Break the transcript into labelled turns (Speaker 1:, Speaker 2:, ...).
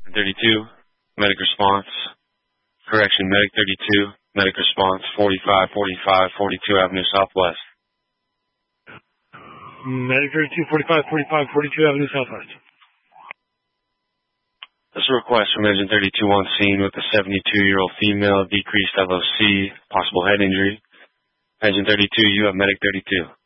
Speaker 1: 32, medic response. Correction, medic 32, medic response 4545 42 Avenue Southwest.
Speaker 2: Medic 32, 4545 42 Avenue Southwest.
Speaker 1: This is a request from Agent 32 on scene with a 72-year-old female, decreased LOC, possible head injury. Agent 32, you have medic 32.